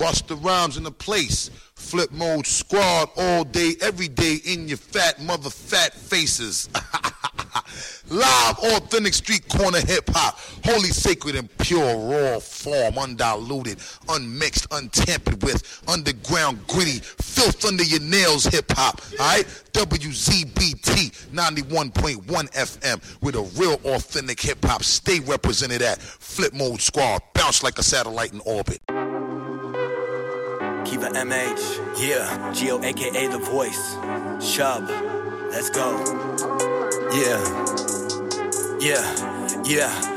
Busta Rhymes in the place. Flip Mode Squad all day, every day in your fat faces. Live, authentic street corner hip-hop. Holy, sacred, and pure, raw form. Undiluted, unmixed, untampered with. Underground, gritty, filth under your nails hip-hop. Alright? WZBT 91.1 FM with a real authentic hip-hop. Stay represented at Flip Mode Squad. Bounce like a satellite in orbit. Kiva MH, yeah, Geo aka The Voice, Shub, let's go, yeah,